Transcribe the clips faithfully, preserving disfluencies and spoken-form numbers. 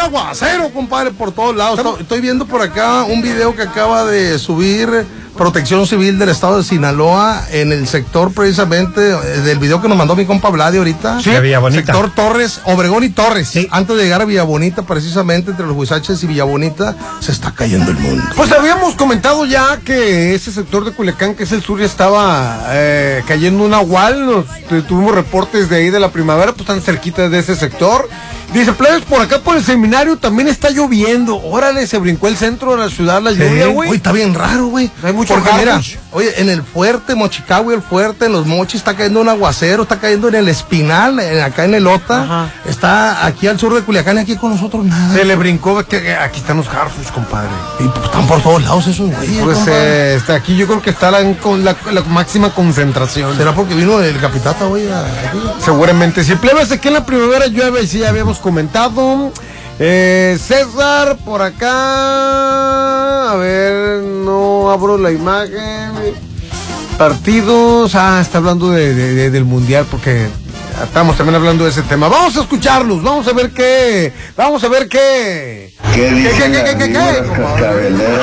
aguacero, compadre, por todos lados. Estoy, estoy viendo por acá un video que acaba de subir Protección Civil del estado de Sinaloa en el sector precisamente del video que nos mandó mi compa Vladi ahorita. Sí, de Villabonita. Sector Torres, Obregón y Torres. Sí. Antes de llegar a Villabonita, precisamente entre los Huizaches y Villabonita, se está cayendo el mundo. Pues habíamos comentado ya que ese sector de Culiacán, que es el sur, ya estaba eh, cayendo un agual. Nos, tuvimos reportes de ahí de la primavera, pues están cerquita de ese sector. Dice, plebes, por acá por el seminario también está lloviendo. Órale, se brincó el centro de la ciudad la lluvia, güey. Oye, está bien raro, güey. Hay mucho Porque mira, garbage. oye, en el fuerte, Mochicagua, el fuerte, en los Mochis está cayendo un aguacero, está cayendo en el Espinal, en, acá en el Ota. Ajá. Está aquí al sur de Culiacán y aquí con nosotros nada. Se le brincó, que aquí están los Harfush, compadre. Y pues están por todos lados esos güeyes. Pues compadre. eh, está aquí yo creo que está la, con la, la máxima concentración. ¿Será porque vino el capitata, güey? Aquí? Seguramente. Si plebes, aquí en la primavera llueve, y sí, ya habíamos comentado. Eh, César, por acá. A ver, no abro la imagen. Partidos. Ah, está hablando de, de, de, del mundial, porque estamos también hablando de ese tema. Vamos a escucharlos, vamos a ver qué. Vamos a ver qué. ¿Qué dicen ¿Qué, qué, las qué, qué, víboras qué? cascabeleras?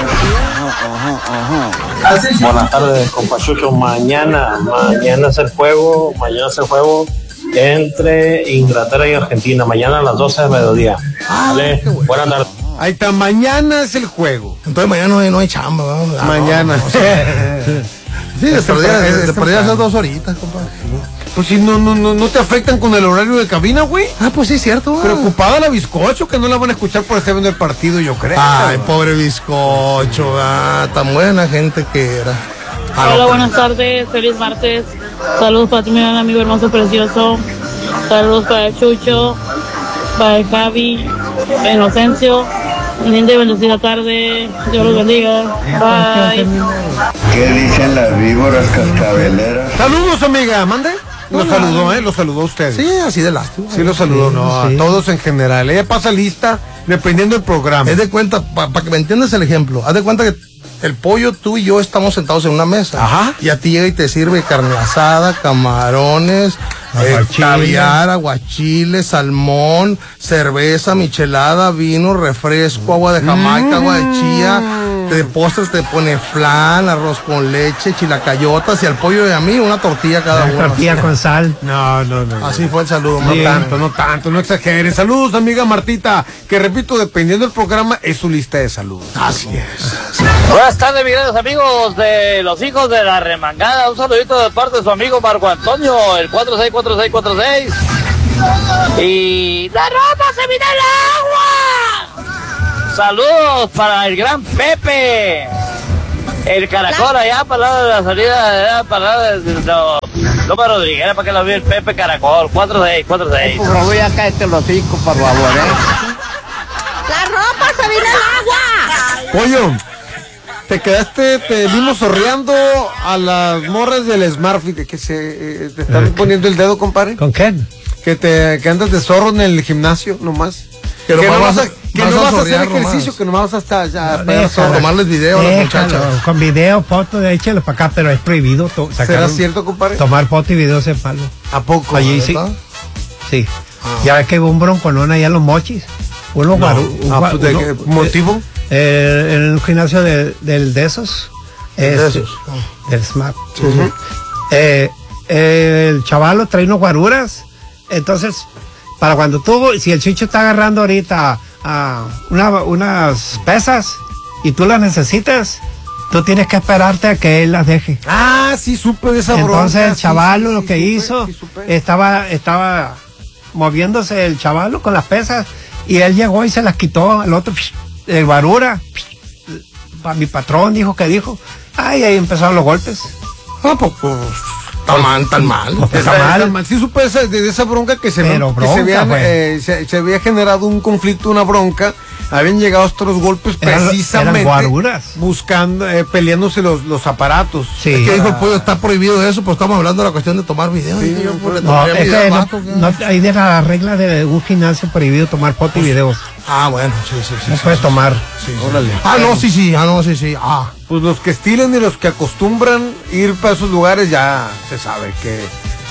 Buenas tardes, compa Chucho. Mañana, mañana es el juego, mañana es el juego entre Inglaterra y Argentina, mañana a las doce de mediodía. Vale, bueno. buenas tardes. Ahí está, mañana es el juego. Entonces mañana no hay, no hay chamba, ¿verdad? Ah, Mañana. no, no, o sea, sí, de perdida, de, de perdida esas dos horitas, compadre. Pues si no, no, no, no te afectan con el horario de cabina, güey. Ah, pues sí, cierto, güey. Preocupada la bizcocho, que no la van a escuchar por estar viendo el partido, yo creo. Ay, pobre bizcocho, ah, tan buena gente que era. Ah, Hola, no, buenas tardes, feliz martes. Saludos para ti, mi gran amigo hermoso, precioso. Saludos para el Chucho, para el Javi, para Inocencio. Linda y bendecida tarde. Dios los bendiga. Bye. ¿Qué dicen las víboras cascabeleras? Saludos, amiga, mande. Lo saludó, ¿eh? Lo saludó a usted. Sí, así de lástima. Sí, lo saludó, Sí, no, sí. a todos en general. Ella pasa lista dependiendo del programa. Haz de cuenta, para que me entiendas el ejemplo, haz de cuenta que el pollo, tú y yo estamos sentados en una mesa. Ajá. Y a ti llega y te sirve carne asada, camarones, eh, Aguachile. caviar, aguachile, salmón, cerveza, michelada, vino, refresco, agua de Jamaica, agua de chía. De postres te pone flan, arroz con leche, chilacayotas y al pollo y a mí una tortilla cada uno. Tortilla con sal. No, no, no. no. Así fue el saludo. No man. tanto, no tanto, no exageren. Saludos, amiga Martita, que repito, dependiendo del programa, es su lista de saludos. Así es. Buenas tardes, mis queridos amigos de los hijos de la remangada. Un saludito de parte de su amigo Marco Antonio, el cuatro seis cuatro seis cuatro seis. Y la ropa se viene al agua. Saludos para el gran Pepe, el caracol allá para el lado de la salida, allá para el lado de, de, de López Rodríguez, para que lo vea el Pepe Caracol, cuatro seis cuatro seis. Por favor, ya cállate los hocico, por favor, ¿eh? ¡La ropa se viene al agua! Pollo, te quedaste, te vimos sorreando a las morras del Smartfit, que se eh, te están poniendo el dedo, compadre. ¿Con quién? Que te que andas de zorro en el gimnasio, nomás. Que Que, nomás no vas vas a- a, que vas no a vas a hacer sorrear ejercicio, nomás. que nomás vas hasta allá. No, para déjalo. zorro. Tomarles video a las Déjalo, muchachas. con video, foto, échalo para acá, pero es prohibido to- sacar ¿Será un- cierto, compadre? tomar foto y video es malo. ¿A poco? Allí sí. ¿Neta? Sí. Ya ves que hubo un broncolón allá en los Mochis. Uno No. guaru- un Ah, gua- pues, ¿de uno- qué motivo? eh, en un gimnasio de, del de esos. De Este, esos. Del Smart. Eh, eh, el chavalo trae unos guaruras. Entonces, para cuando tú, si el chicho está agarrando ahorita ah, una- unas pesas y tú las necesitas, tú tienes que esperarte a que él las deje. Ah, sí, supe de esa bronca. Entonces el sí, chavalo sí, lo sí, que supe, hizo, sí, supe. estaba, estaba moviéndose el chavalo con las pesas y él llegó y se las quitó al otro, el barura. Pa- Mi patrón dijo que dijo. Ay, ahí empezaron los golpes. Ah, pues, pues, tan mal, tan mal. Está Está mal. está mal. Sí supe de esa, de esa bronca que se, Pero que se, bronca, habían, güey. eh, se, se había generado un conflicto, una bronca. Habían llegado hasta los golpes Eran- precisamente eran guaruras. buscando, eh, peleándose los, los aparatos. Sí. Es que dijo el pollo, está prohibido eso, pues estamos hablando de la cuestión de tomar video. Sí, Dije yo, pues, le No, tomaría es video que al no, vato, ¿qué? no- hay de la regla de un gimnasio prohibido tomar fotos y videos. Ah, bueno, sí, sí, sí. No sí, puedes sí, tomar. sí, sí. Órale. Ah, no, sí, sí, ah, no, sí, sí. Ah, Pues los que estilen y los que acostumbran ir para esos lugares ya se sabe que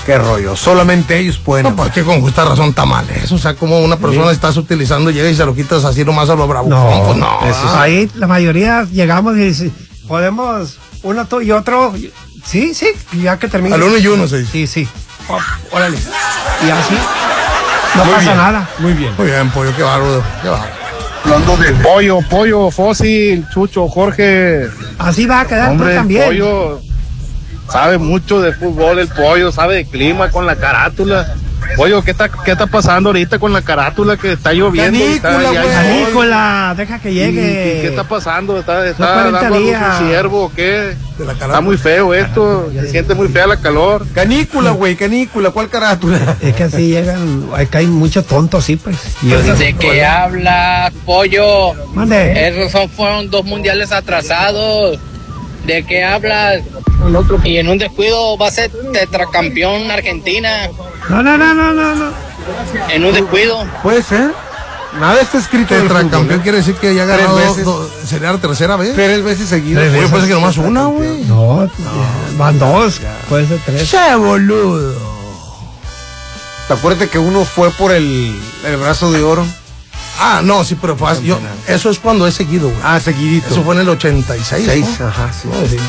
qué rollo, solamente ellos pueden. No, pues que con justa razón está mal eso, o sea, como una persona Sí. estás utilizando, llega y se lo quitas así nomás a lo bravo. No, pues no. eso sí. Ahí la mayoría llegamos y dice, podemos uno tú y otro. Sí, sí, ya que termine. Al uno y uno se dice. Sí, sí. Oh, órale. Y así no Muy pasa bien, nada. Muy bien. Muy bien, pollo, qué bárbaro, qué bárbaro. Hablando de pollo, pollo, fósil, Chucho, Jorge. Así va a quedar Hombre, tú el también. pollo sabe mucho de fútbol, el pollo sabe de clima con la carátula. Pollo, ¿qué está, qué está pasando ahorita con la carátula que está lloviendo? y está- Canícula, y hay güey. sol? Canícula, deja que ¿Y llegue. qué, qué está pasando? ¿Está, está cuarenta dando a luz días. un ciervo o qué? Está muy feo esto, se siente muy fea la calor. Canícula, güey, canícula, ¿cuál carátula? Es que así llegan, acá hay muchos tontos, sí, pues. Y yo ¿De digo, qué habla, pollo? Mande. Esos son, fueron dos mundiales atrasados. ¿De qué hablas? Y en un descuido va a ser tetracampeón Argentina. No, no, no, no, no, no. En un descuido. Puede ser. Nada está escrito. del Tetracampeón fútbol, ¿eh? quiere decir que ya Tres ganó dos, veces. dos- sería la tercera vez. Tres veces seguidas. Oye, veces. parece que nomás una, güey. No, van dos, puede ser tres. Che, boludo. ¿Te acuerdas que uno fue por el, el brazo de oro? Ah, no, sí, pero fue así, yo, eso es cuando he seguido, güey. Ah, seguidito. Eso fue en el ochenta y seis. Seis, ¿no? ajá, sí. No, sí.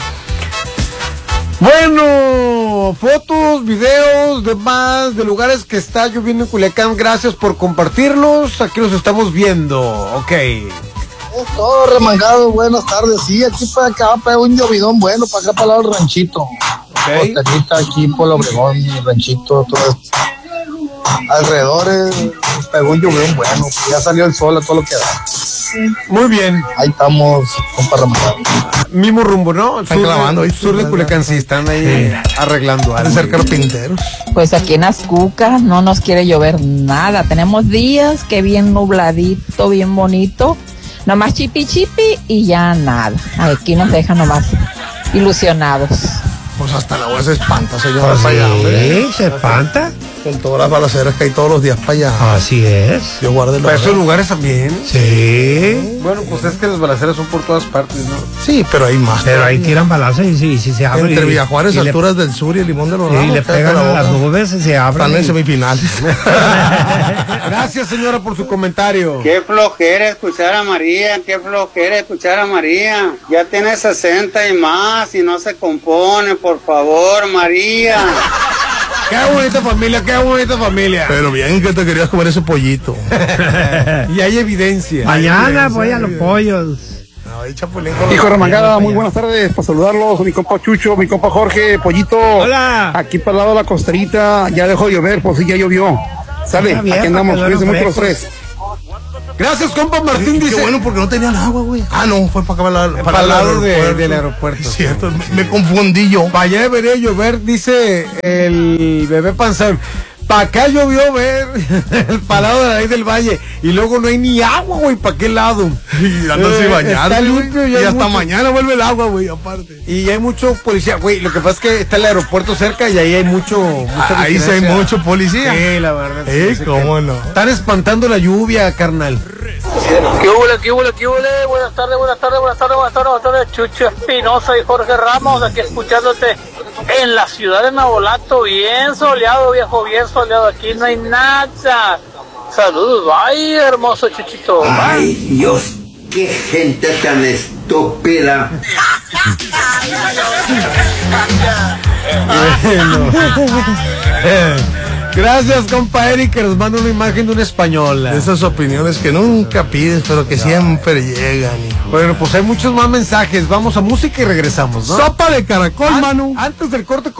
Bueno, fotos, videos, demás, de lugares que está lloviendo en Culiacán. Gracias por compartirlos. Aquí los estamos viendo. Ok. Todo remangado, buenas tardes. Sí, aquí para acá pega un llovidón bueno, para acá para el lado del ranchito. Costanita, aquí por el Obregón, el ranchito, todo esto. Alrededores pegó un llovidón bueno. Ya salió el sol a todo lo que da. Muy bien. Ahí estamos, compa remangado. Mismo rumbo, ¿no? Están Sur, clavando, de, ¿viste? sur de Culiacán, sí, están ahí arreglando Han algo. de ser carpinteros. Pues aquí en Azcuca no nos quiere llover nada. Tenemos días que bien nubladito, bien bonito. Nomás chipi chipi y ya nada. Aquí nos dejan nomás ilusionados. Pues hasta la hora se espanta, señor. Pues para allá, sí, hombre. se espanta. Con todas las balaceras que hay todos los días para allá. Así es. Dios guarde los Para esos lugares también. Sí. Bueno, pues es que las balaceras son por todas partes, ¿no? Sí, pero hay más. Pero ahí todavía. tiran balazos y si, si se abre. Entre y- Villajuárez, y le- alturas del sur y el Limón de los Y Ramos. le cállate pegan la a las boca. nubes y se abren. Están en y- semifinales. Gracias, señora, por su comentario. Qué flojera escuchar a María, qué flojera escuchar a María. Ya tiene sesenta y más y no se compone, por favor, María. Qué bonita familia, qué bonita familia. Pero bien que te querías comer ese pollito. Y hay evidencia. Mañana voy a los pollos. Ay, Chapulín con Hijo los- remangada, muy buenas tardes. Para saludarlos, mi compa Chucho, mi compa Jorge, Pollito. Hola. Aquí para el lado de la costerita, ya dejó de llover, pues sí, ya llovió. Sale, Está bien, aquí para andamos, que duerman cuídense mucho los frescos. tres. Gracias, compa Martín. Sí, Dice. qué bueno porque no tenían agua, güey. Ah, no, fue para acá, para, la- Para el el lado de- aeropuerto. del aeropuerto. Es cierto, me, me confundí yo. Para allá debería llover, dice el bebé panzón. Para acá llovió ver el palado de la ley del valle. Y luego no hay ni agua, güey, ¿para qué lado? Y andan Eh, sin bañarse, está güey. limpio y Y hay hasta mucho- mañana vuelve el agua, güey, aparte. Y hay mucho policía, güey. Lo que pasa es que está el aeropuerto cerca y ahí hay mucho. mucha Ahí sí hay vigilancia. mucho policía. Sí, la verdad. sí, Eh, sí, cómo que- no. Están espantando la lluvia, carnal. ¿Qué hubo, qué hubo, qué hubo? Buenas tardes, buenas tardes, buenas tardes, buenas tardes, buenas tardes. Chucho Espinosa y Jorge Ramos, aquí escuchándote en la ciudad de Navolato. Bien soleado, viejo, bien soleado. Aquí no hay nada. Saludos, ay, hermoso Chuchito. Ay, Dios, qué gente tan estúpida. Gracias, compa Eric, que nos manda una imagen de una española. Esas opiniones que nunca pides, pero que siempre llegan, hijo. Bueno, pues hay muchos más mensajes. Vamos a música y regresamos, ¿no? Sopa de caracol, An- mano. Antes del corte